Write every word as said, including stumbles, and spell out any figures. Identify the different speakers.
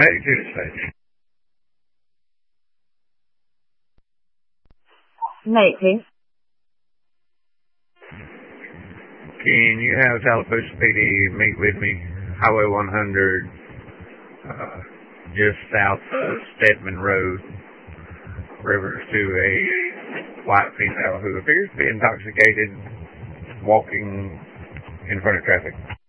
Speaker 1: Medic to dispatch.
Speaker 2: Medic, please.
Speaker 1: Can you have Tallapoosa P D meet with me? Highway one hundred, uh, just south of Stedman Road, reference to a white female who appears to be intoxicated, walking in front of traffic.